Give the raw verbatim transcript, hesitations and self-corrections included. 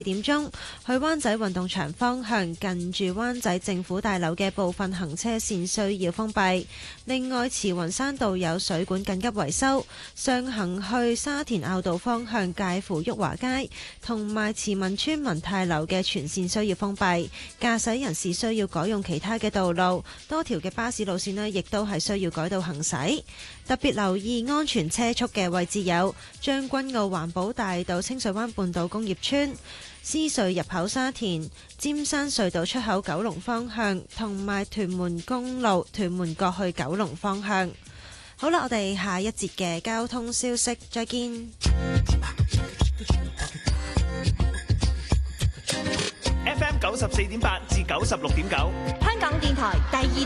點鐘去灣仔運動場方向，近住灣仔政府大樓嘅部分行車線需要封閉。另外，慈雲山道有水管緊急維修，上行去沙田坳道方向介乎裕華街同埋慈民村文泰樓嘅全線需要封閉，駕駛人士需要改用其他嘅道路。多條嘅巴士路線呢，亦都係需要改道行駛。特別留意安全車速嘅位置有將軍澳環保大道、清水灣半島工業村、獅隧入口沙田、尖山隧道出口九龍方向，同埋屯門公路屯門角去九龍方向。好啦，我哋下一節嘅交通消息再見。 F M 九十四點八至九十六點九， 香港電台第二